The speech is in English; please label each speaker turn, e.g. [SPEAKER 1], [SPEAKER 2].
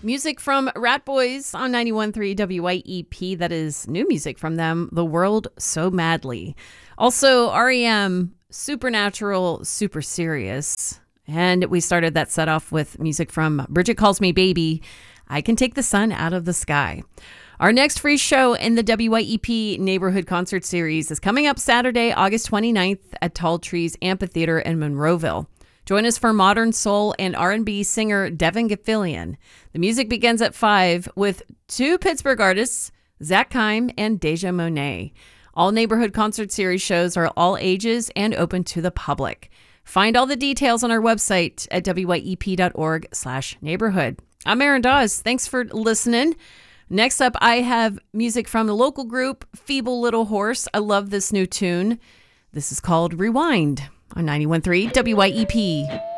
[SPEAKER 1] Music from Rat Boys on 91.3 WYEP. That is new music from them, The World So Madly. Also, REM, Supernatural, Super Serious. And we started that set off with music from Bridget Calls Me Baby, I Can Take the Sun Out of the Sky. Our next free show in the WYEP Neighborhood Concert Series is coming up Saturday, August 29th at Tall Trees Amphitheater in Monroeville. Join us for modern soul and R&B singer Devin Gilfillian. The music begins at 5 with two Pittsburgh artists, Zach Kime and Deja Monet. All Neighborhood Concert Series shows are all ages and open to the public. Find all the details on our website at wyep.org/neighborhood. I'm Erin Dawes. Thanks for listening. Next up, I have music from the local group Feeble Little Horse. I love this new tune. This is called Rewind on 91.3 WYEP.